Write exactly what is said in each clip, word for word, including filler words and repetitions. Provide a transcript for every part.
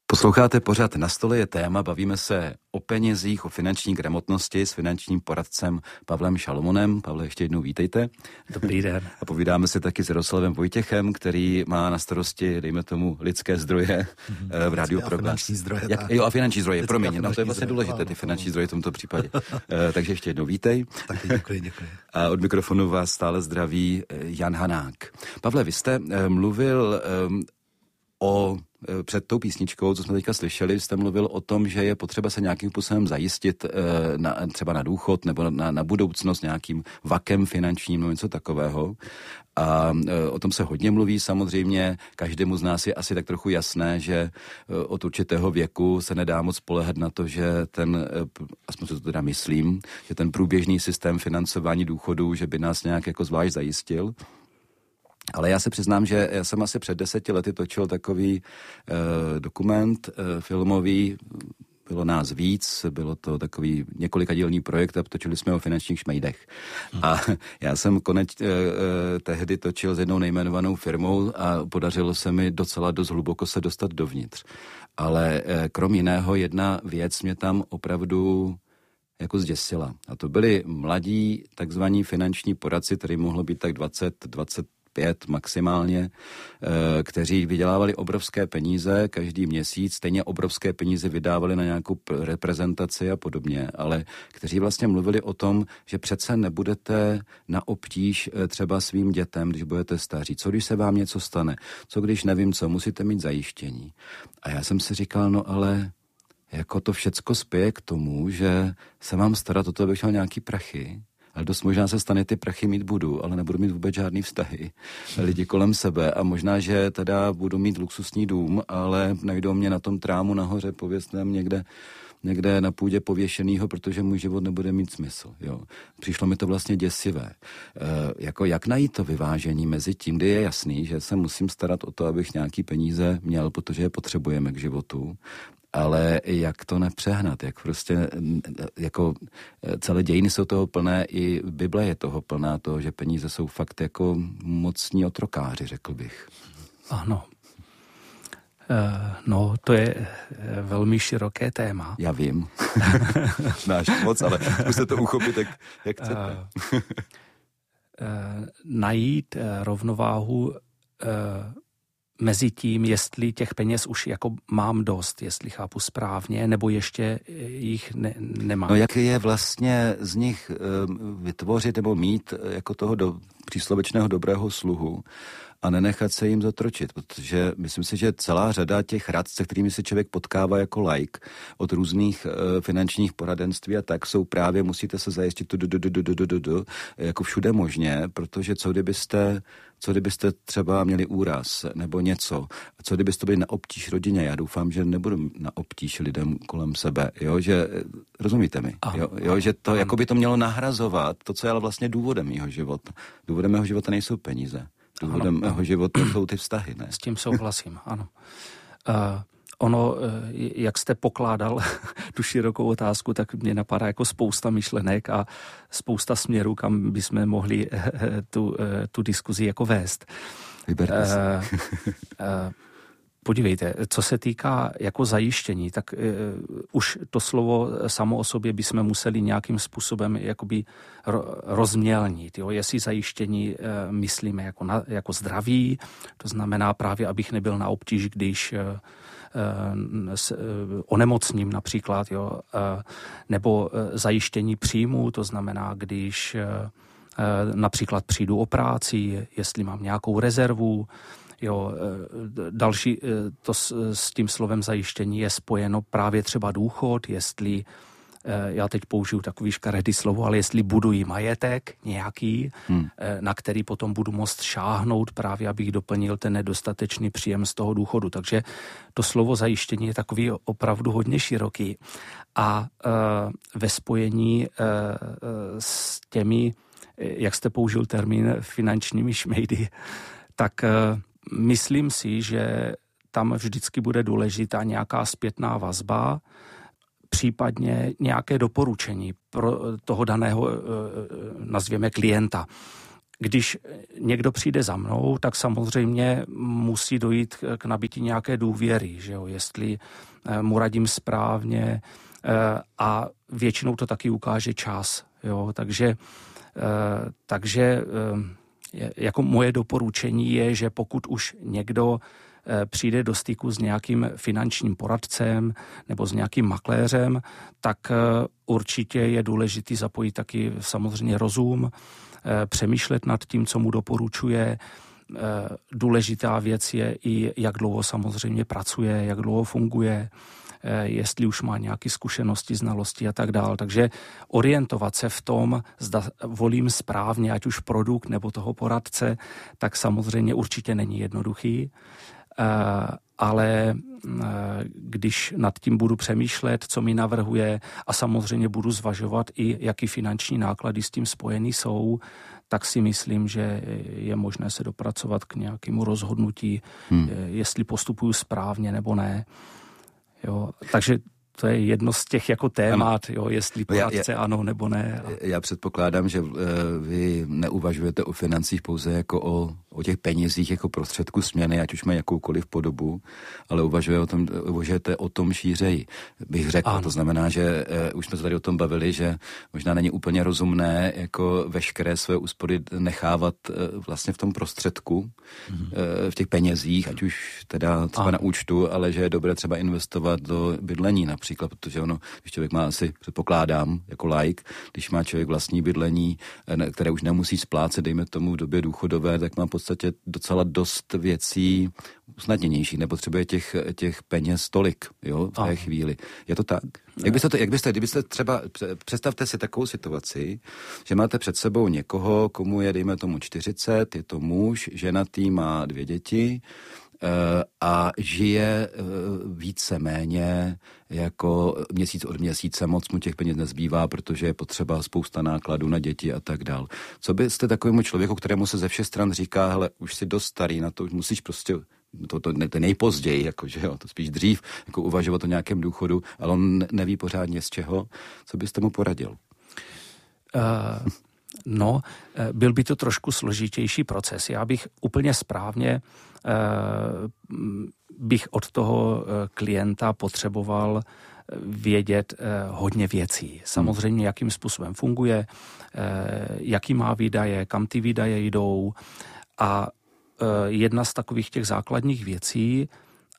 Posloucháte pořad Na stole je téma, bavíme se o penězích, o finanční gramotnosti s finančním poradcem Pavlem Šalomonem. Pavle, ještě jednou vítejte. Dobrý den. A povídáme si taky s Jaroslavem Vojtěchem, který má na starosti, dejme tomu, lidské zdroje mm-hmm. v Rádiu Proglas. Finanční zdroje. Jak, jo, a finanční zdroje, Lidská promiň, no to je vlastně zdroje, důležité, ty finanční zdroje v tomto případě. Takže ještě jednou vítej. Taky děkuji, děkuji. A od mikrofonu vás stále zdraví Jan Hanák. Pavle, vy jste mluvil um, o před tou písničkou, co jsme teďka slyšeli, jste mluvil o tom, že je potřeba se nějakým způsobem zajistit na, třeba na důchod nebo na, na budoucnost nějakým vakem finančním nebo něco takového. A o tom se hodně mluví samozřejmě. Každému z nás je asi tak trochu jasné, že od určitého věku se nedá moc spoléhat na to, že ten, aspoň se to teda myslím, že ten průběžný systém financování důchodů, že by nás nějak jako zvlášť zajistil. Ale já se přiznám, že já jsem asi před deseti lety točil takový eh, dokument eh, filmový, bylo nás víc, bylo to takový několikadílný projekt a točili jsme o finančních šmejdech. Hmm. A já jsem konec eh, eh, tehdy točil s jednou nejmenovanou firmou a podařilo se mi docela dost hluboko se dostat dovnitř. Ale eh, krom jiného jedna věc mě tam opravdu jako zděsila. A to byli mladí takzvaní finanční poradci, který mohlo být tak dvacet, dvacet pět maximálně, kteří vydělávali obrovské peníze každý měsíc, stejně obrovské peníze vydávali na nějakou reprezentaci a podobně, ale kteří vlastně mluvili o tom, že přece nebudete na obtíž třeba svým dětem, když budete staří. Co když se vám něco stane? Co když nevím co? Musíte mít zajištění. A já jsem si říkal, no ale jako to všecko spěje k tomu, že se mám starat o to, abych měl nějaký prachy. Ale dost možná se stane, ty prachy mít budu, ale nebudu mít vůbec žádný vztahy. Lidi kolem sebe a možná, že teda budu mít luxusní dům, ale najdou mě na tom trámu nahoře, pověstném někde, někde na půdě pověšenýho, protože můj život nebude mít smysl. Jo. Přišlo mi to vlastně děsivé. E, jako jak najít to vyvážení mezi tím, kdy je jasný, že se musím starat o to, abych nějaký peníze měl, protože je potřebujeme k životu, ale jak to nepřehnat, jak prostě, jako celé dějiny jsou toho plné, i Bible je toho plná, toho, že peníze jsou fakt jako mocní otrokáři, řekl bych. Ano. No, to je velmi široké téma. Já vím. Znáš moc, ale zkuste to uchopit, jak, jak chcete. Najít rovnováhu mezi tím, jestli těch peněz už jako mám dost, jestli chápu správně, nebo ještě jich ne, nemám. No jak je vlastně z nich vytvořit nebo mít jako toho do, příslovečného dobrého sluhu a nenechat se jim zotročit, protože myslím si, že celá řada těch rad, se kterými se člověk potkává jako laik od různých uh, finančních poradenství a tak, jsou právě, musíte se zajistit tu, du, du, du, du, du, du, du, jako všude možně, protože co kdybyste, co kdybyste třeba měli úraz nebo něco, co kdybyste byli na obtíž rodině, já doufám, že nebudu na obtíž lidem kolem sebe, jo, že, rozumíte mi, jo, jo, že to, jako by to mělo nahrazovat to, co je ale vlastně důvodem mýho života. Důvodem mého života nejsou peníze. Důvodem ano. mého života jsou ty vztahy, ne? S tím souhlasím, ano. Uh, ono, uh, jak jste pokládal tu širokou otázku, tak mě napadá jako spousta myšlenek a spousta směrů, kam bychom mohli uh, tu, uh, tu diskuzi jako vést. Vyberte si. Uh, uh, Podívejte, co se týká jako zajištění, tak uh, už to slovo samo o sobě bychom museli nějakým způsobem jakoby ro, rozmělnit. Jo? Jestli zajištění uh, myslíme jako, na, jako zdraví, to znamená právě, abych nebyl na obtíž, když uh, uh, s, uh, onemocním například, jo? Uh, nebo uh, zajištění příjmu, to znamená, když uh, uh, například přijdu o práci, jestli mám nějakou rezervu. Jo, další, to s, s tím slovem zajištění je spojeno právě třeba důchod, jestli, já teď použiju takový škaredý slovo, ale jestli buduji majetek nějaký, hmm. na který potom budu moct šáhnout právě, abych doplnil ten nedostatečný příjem z toho důchodu. Takže to slovo zajištění je takový opravdu hodně široký. A e, ve spojení e, s těmi, jak jste použil termín, finančními šmejdy, tak e, myslím si, že tam vždycky bude důležitá nějaká zpětná vazba, případně nějaké doporučení pro toho daného, nazvěme, klienta. Když někdo přijde za mnou, tak samozřejmě musí dojít k nabití nějaké důvěry, že jo? Jestli mu radím správně a většinou to taky ukáže čas. Jo? Takže, takže jako moje doporučení je, že pokud už někdo přijde do styku s nějakým finančním poradcem nebo s nějakým makléřem, tak určitě je důležitý zapojit taky samozřejmě rozum, přemýšlet nad tím, co mu doporučuje. Důležitá věc je i, jak dlouho samozřejmě pracuje, jak dlouho funguje, jestli už má nějaké zkušenosti, znalosti a tak dále. Takže orientovat se v tom, zda volím správně, ať už produkt nebo toho poradce, tak samozřejmě určitě není jednoduchý. Ale když nad tím budu přemýšlet, co mi navrhuje a samozřejmě budu zvažovat i, jaký finanční náklady s tím spojený jsou, tak si myslím, že je možné se dopracovat k nějakému rozhodnutí, hmm. jestli postupuju správně nebo ne. Jo, takže to je jedno z těch jako témat, jo, jestli poradce ano nebo ne. Já předpokládám, že vy neuvažujete o financích pouze jako o, o těch penězích jako prostředku směny, ať už mají jakoukoliv podobu, ale uvažujete o tom, uvažujete o tom šířeji, bych řekl. Ano. To znamená, že uh, už jsme se tady o tom bavili, že možná není úplně rozumné jako veškeré své úspory nechávat uh, vlastně v tom prostředku, mm-hmm. uh, v těch penězích, ať už teda třeba ano. na účtu, ale že je dobré třeba investovat do bydlení například. Příklad, protože ono, když člověk má asi, předpokládám, jako laik, když má člověk vlastní bydlení, které už nemusí splácet, dejme tomu v době důchodové, tak má v podstatě docela dost věcí usnadněnějších, nepotřebuje těch, těch peněz tolik, jo, v té chvíli. Je to tak? Jak byste, to, jak byste, kdybyste třeba, představte si takovou situaci, že máte před sebou někoho, komu je, dejme tomu čtyřicet, je to muž, ženatý, má dvě děti, a žije víceméně jako měsíc od měsíce, moc mu těch peněz nezbývá, protože je potřeba spousta nákladů na děti a tak dál. Co byste takovému člověku, kterému se ze všech stran říká, hele, už jsi dost starý na to, už musíš prostě to, to, to nejpozději, jako, že jo, to spíš dřív, jako uvažovat o nějakém důchodu, ale on neví pořádně z čeho, co byste mu poradil? Uh... No, byl by to trošku složitější proces. Já bych úplně správně eh, bych od toho klienta potřeboval vědět eh, hodně věcí. Samozřejmě, jakým způsobem funguje, eh, jaký má výdaje, kam ty výdaje jdou. A eh, jedna z takových těch základních věcí,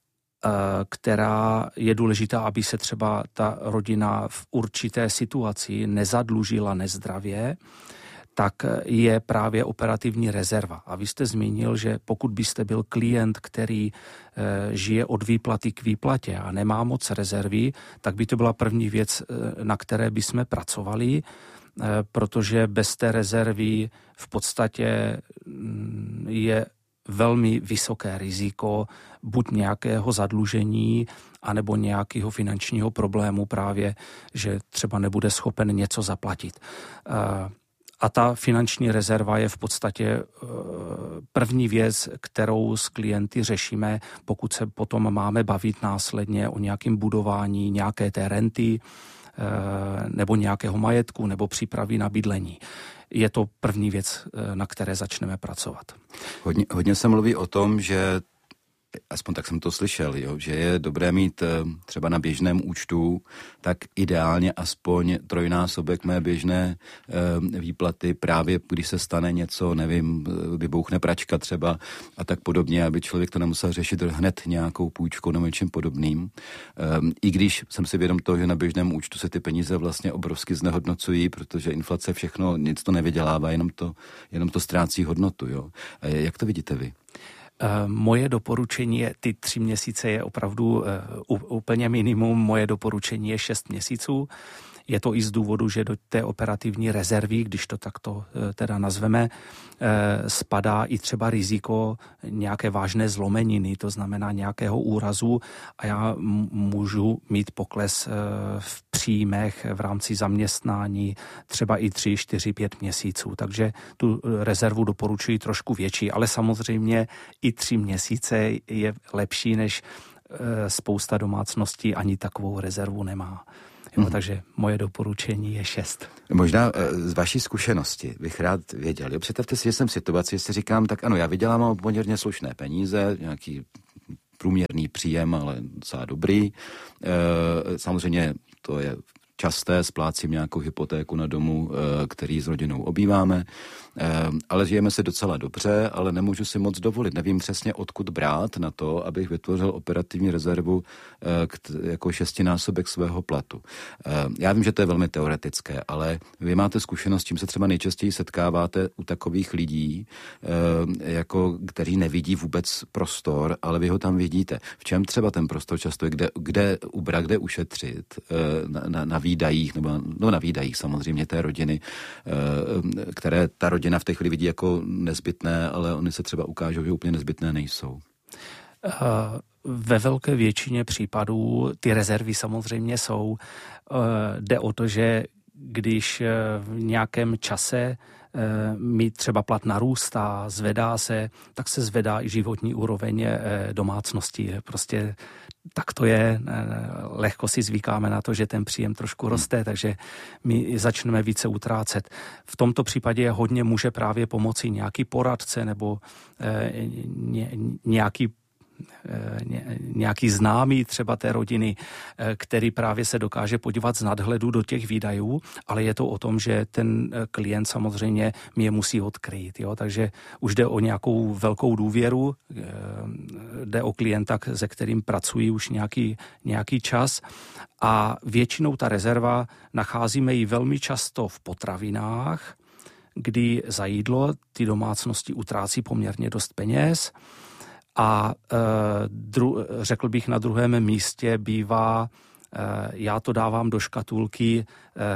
která je důležitá, aby se třeba ta rodina v určité situaci nezadlužila nezdravě, tak je právě operativní rezerva. A vy jste zmínil, že pokud byste byl klient, který e, žije od výplaty k výplatě a nemá moc rezervy, tak by to byla první věc, e, na které bychom pracovali, e, protože bez té rezervy v podstatě m, je velmi vysoké riziko buď nějakého zadlužení, anebo nějakého finančního problému právě, že třeba nebude schopen něco zaplatit. A ta finanční rezerva je v podstatě první věc, kterou s klienty řešíme, pokud se potom máme bavit následně o nějakém budování nějaké té renty, nebo nějakého majetku, nebo přípravy na bydlení. Je to první věc, na které začneme pracovat. Hodně, hodně se mluví o tom, že aspoň tak jsem to slyšel, jo, že je dobré mít třeba na běžném účtu tak ideálně aspoň trojnásobek mé běžné e, výplaty, právě když se stane něco, nevím, vybouchne pračka třeba a tak podobně, aby člověk to nemusel řešit hned nějakou půjčkou nebo něčím podobným. E, I když jsem si vědom toho, že na běžném účtu se ty peníze vlastně obrovsky znehodnocují, protože inflace všechno, nic to nevydělává, jenom to, jenom to ztrácí hodnotu. Jo. E, jak to vidíte vy? Moje doporučení je, ty tři měsíce je opravdu uh, úplně minimum, moje doporučení je šest měsíců. Je to i z důvodu, že do té operativní rezervy, když to takto uh, teda nazveme, uh, spadá i třeba riziko nějaké vážné zlomeniny, to znamená nějakého úrazu a já m- můžu mít pokles uh, v příjmech v rámci zaměstnání třeba i tři, čtyři, pět měsíců. Takže tu rezervu doporučuji trošku větší, ale samozřejmě i tři měsíce je lepší, než uh, spousta domácností ani takovou rezervu nemá. Jo, mm. Takže moje doporučení je šest. Možná z vaší zkušenosti bych rád věděl. Jo, představte si, že jsem v situaci, že si říkám, tak ano, já vydělám poměrně slušné peníze, nějaký průměrný příjem, ale docela dobrý. E, samozřejmě to je časté, splácím nějakou hypotéku na domu, který s rodinou obýváme, ale žijeme si docela dobře, ale nemůžu si moc dovolit. Nevím přesně, odkud brát na to, abych vytvořil operativní rezervu jako šestinásobek svého platu. Já vím, že to je velmi teoretické, ale vy máte zkušenost, čím se třeba nejčastěji setkáváte u takových lidí, jako který nevidí vůbec prostor, ale vy ho tam vidíte. V čem třeba ten prostor často je, kde, kde ubrat, kde ušetřit na, na, na výdajích, nebo no na výdajích samozřejmě té rodiny, které ta rodina v té chvíli vidí jako nezbytné, ale oni se třeba ukážou, že úplně nezbytné nejsou. Ve velké většině případů ty rezervy samozřejmě jsou. Jde o to, že když v nějakém čase mi třeba plat narůstá, zvedá se, tak se zvedá i životní úroveň domácnosti. Prostě tak to je, lehko si zvykáme na to, že ten příjem trošku roste, takže my začneme více utrácet. V tomto případě hodně může právě pomoci nějaký poradce nebo nějaký nějaký známý třeba té rodiny, který právě se dokáže podívat z nadhledu do těch výdajů, ale je to o tom, že ten klient samozřejmě mi je musí odkryt. Jo? Takže už jde o nějakou velkou důvěru, jde o klienta, se kterým pracuji už nějaký, nějaký čas a většinou ta rezerva nacházíme ji velmi často v potravinách, kdy za jídlo ty domácnosti utrácí poměrně dost peněz. A e, dru, řekl bych, na druhém místě bývá, e, já to dávám do škatulky, e,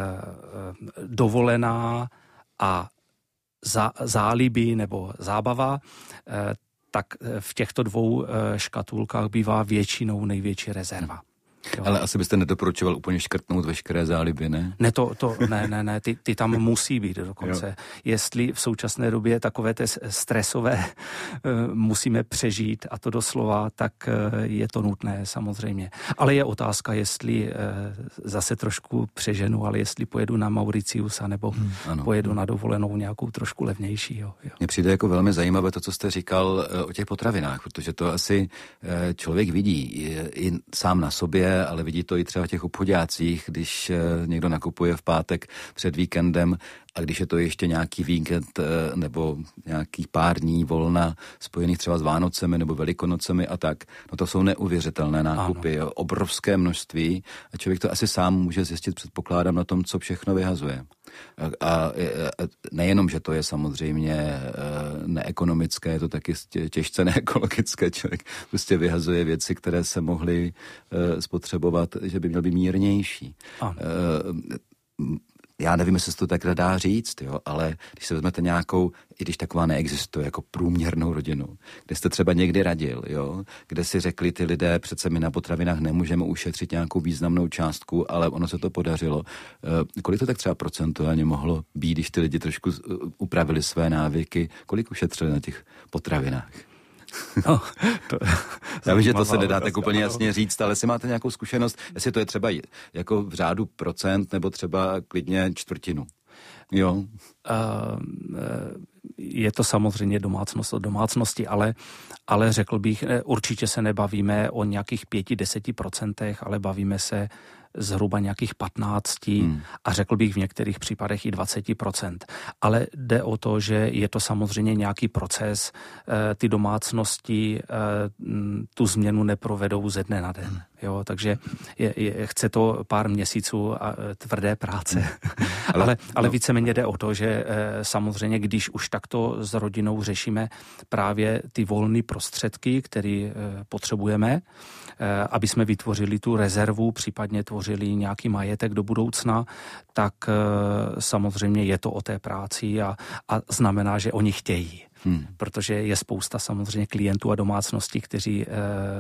dovolená a za, záliby nebo zábava, e, tak v těchto dvou e, škatulkách bývá většinou největší rezerva. Jo. Ale asi byste nedoporučoval úplně škrtnout veškeré záliby, ne? Ne, to, to, ne, ne, ne, ty, ty tam musí být dokonce. Jo. Jestli v současné době takové té stresové musíme přežít, a to doslova, tak je to nutné samozřejmě. Ale je otázka, jestli zase trošku přeženu, ale jestli pojedu na Mauriciusa nebo hmm, pojedu na dovolenou nějakou trošku levnější. Jo, jo. Mně přijde jako velmi zajímavé to, co jste říkal o těch potravinách, protože to asi člověk vidí i sám na sobě, ale vidí to i třeba v těch obchodácích, když někdo nakupuje v pátek před víkendem a když je to ještě nějaký víkend nebo nějakých pár dní volna spojených třeba s Vánocemi nebo Velikonocemi a tak, no to jsou neuvěřitelné nákupy, ano. Obrovské množství a člověk to asi sám může zjistit, předpokládám, na tom, co všechno vyhazuje. A, a nejenom, že to je samozřejmě neekonomické, je to taky těžce neekologické. Člověk prostě vyhazuje věci, které se mohly spotřebovat, že by měl být mírnější. Ano. Já nevím, jestli se to takhle dá říct, jo, ale když se vezmete nějakou, i když taková neexistuje, jako průměrnou rodinu, kde jste třeba někdy radil, jo, kde si řekli ty lidé, přece my na potravinách nemůžeme ušetřit nějakou významnou částku, ale ono se to podařilo. E, kolik to tak třeba procentuálně mohlo být, když ty lidi trošku upravili své návyky, kolik ušetřili na těch potravinách? No, to, já vím, že to se nedá tak úplně jasně říct, ale si máte nějakou zkušenost, jestli to je třeba jako v řádu procent, nebo třeba klidně čtvrtinu. Jo. Uh, je to samozřejmě domácnost od domácnosti, ale, ale řekl bych, určitě se nebavíme o nějakých pěti, deseti procentech, ale bavíme se zhruba nějakých patnácti hmm. a řekl bych v některých případech i dvacet procent. Ale jde o to, že je to samozřejmě nějaký proces. Ty domácnosti tu změnu neprovedou ze dne na den. Hmm. Jo, takže je, je, chce to pár měsíců a tvrdé práce. Hmm. ale ale, ale no. víceméně jde o to, že samozřejmě, když už takto s rodinou řešíme právě ty volné prostředky, které potřebujeme, aby jsme vytvořili tu rezervu, případně tvořili nějaký majetek do budoucna, tak samozřejmě je to o té práci a, a znamená, že oni chtějí. Hmm. Protože je spousta samozřejmě klientů a domácností, kteří e,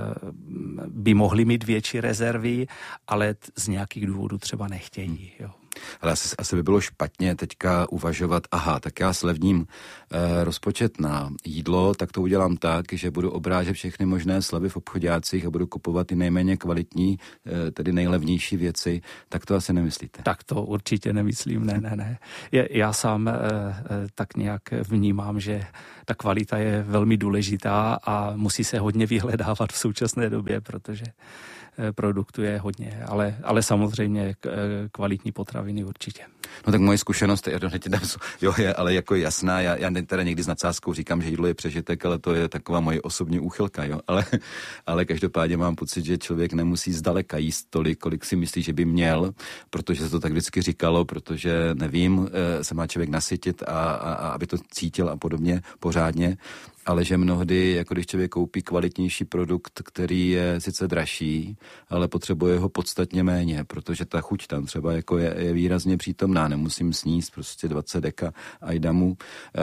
by mohli mít větší rezervy, ale z nějakých důvodů třeba nechtějí. Jo. Ale asi, asi by bylo špatně teďka uvažovat, aha, tak já slevním eh, rozpočet na jídlo, tak to udělám tak, že budu obrážet všechny možné slevy v obchodácích a budu kupovat ty nejméně kvalitní, eh, tedy nejlevnější věci. Tak to asi nemyslíte? Tak to určitě nemyslím, ne, ne, ne. Je, já sám eh, tak nějak vnímám, že ta kvalita je velmi důležitá a musí se hodně vyhledávat v současné době, protože produktů je hodně, ale, ale samozřejmě kvalitní potraviny určitě. No tak moje zkušenost, já hned dám, jo, je ale jako jasná, já, já teda někdy s nadsázkou říkám, že jídlo je přežitek, ale to je taková moje osobní úchylka, jo, ale, ale každopádně mám pocit, že člověk nemusí zdaleka jíst tolik, kolik si myslí, že by měl, protože se to tak vždycky říkalo, protože nevím, se má člověk nasytit a, a, a aby to cítil a podobně pořádně, ale že mnohdy, jako když člověk koupí kvalitnější produkt, který je sice dražší, ale potřebuje ho podstatně méně, protože ta chuť tam třeba jako je, je výrazně přítomná. Nemusím sníst prostě dvacet deka ajdamu,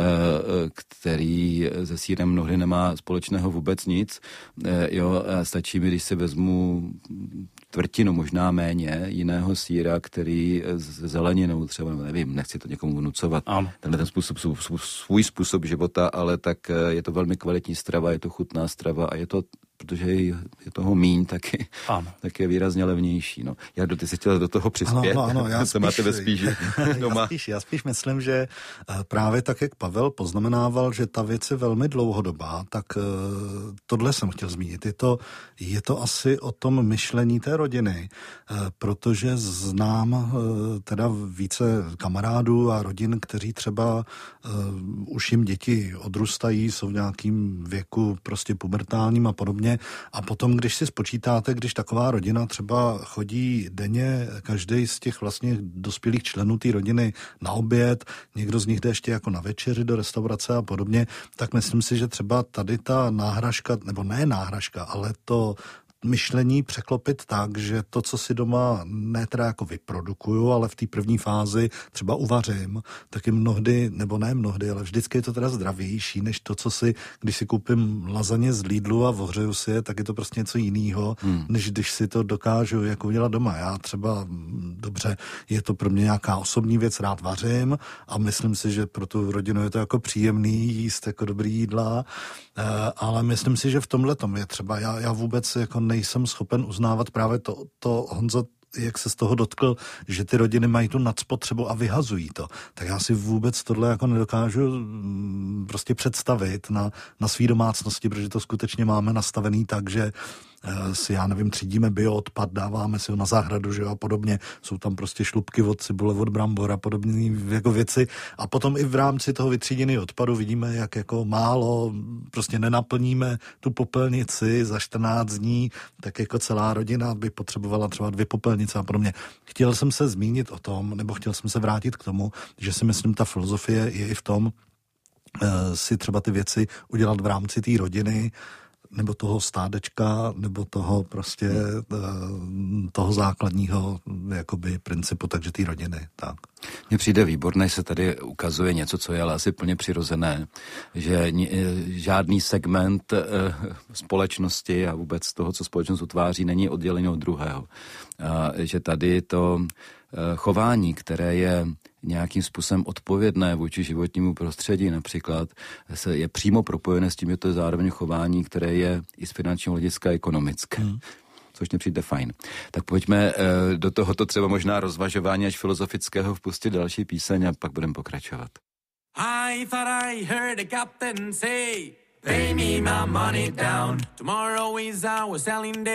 který se sýrem mnohdy nemá společného vůbec nic. Jo, stačí mi, když si vezmu tvrtinu, možná méně, jiného sýra, který s zeleninou třeba, nevím, nechci to někomu vnucovat. Ano. Tenhle ten způsob, svůj způsob života, ale tak je to velmi kvalitní strava, je to chutná strava a je to, protože je toho míň, tak je, tak je výrazně levnější. No. Jardo, ty jsi chtěl do toho přispět? Ano, ano, já se spíš, máte ve spíži doma. Já spíš, já spíš myslím, že právě tak, jak Pavel poznamenával, že ta věc je velmi dlouhodobá, tak tohle jsem chtěl zmínit. Je to, je to asi o tom myšlení té rodiny, protože znám teda více kamarádů a rodin, kteří třeba už jim děti odrůstají, jsou v nějakým věku prostě pubertálním a podobně. A potom, když si spočítáte, když taková rodina třeba chodí denně, každý z těch vlastně dospělých členů té rodiny na oběd, někdo z nich jde ještě jako na večeři do restaurace a podobně, tak myslím si, že třeba tady ta náhražka, nebo ne náhražka, ale to myšlení překlopit tak, že to, co si doma ne teda jako vyprodukuju, ale v té první fázi třeba uvařím, tak je mnohdy, nebo ne mnohdy, ale vždycky je to teda zdravější, než to, co si, když si koupím lazaně z Lidlu a ohřeju si je, tak je to prostě něco jiného, hmm. než když si to dokážu jako udělat doma. Já třeba, dobře, je to pro mě nějaká osobní věc, rád vařím a myslím si, že pro tu rodinu je to jako příjemný jíst jako dobrý jídla, ale myslím si, že v tomhletom je třeba, já, já vůbec jako nejsem schopen uznávat právě to, to Honzo, jak se z toho dotkl, že ty rodiny mají tu nadspotřebu a vyhazují to. Tak já si vůbec tohle jako nedokážu prostě představit na, na svý domácnosti, protože to skutečně máme nastavený tak, že si, já nevím, třídíme bioodpad, dáváme si ho na zahradu, že jo, a podobně. Jsou tam prostě šlupky od cibule, od brambor a podobné jako věci. A potom i v rámci toho vytříděného odpadu vidíme, jak jako málo prostě nenaplníme tu popelnici za čtrnáct dní, tak jako celá rodina by potřebovala třeba dvě popelnice a podobně. Chtěl jsem se zmínit o tom, nebo chtěl jsem se vrátit k tomu, že si myslím, ta filozofie je i v tom, si třeba ty věci udělat v rámci té rodiny, nebo toho stádečka, nebo toho prostě toho základního jakoby principu, takže té rodiny, tak. Mně přijde výborné, se tady ukazuje něco, co je ale asi plně přirozené, že žádný segment společnosti a vůbec toho, co společnost utváří, není oddělený od druhého. A že tady to chování, které je nějakým způsobem odpovědné vůči životnímu prostředí například, se je přímo propojené s tím, že to je zároveň chování, které je i z finančního hlediska ekonomické. Hmm. Což mě přijde fajn. Tak pojďme do tohoto třeba možná rozvažování až filozofického vpustit další píseň a pak budeme pokračovat. I thought I heard a captain say, pay me my money down. Tomorrow is our selling day.